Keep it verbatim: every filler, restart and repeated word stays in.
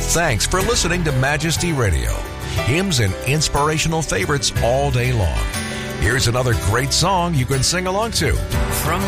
Thanks for listening to Majesty Radio. Hymns and inspirational favorites all day long. Here's another great song you can sing along to. From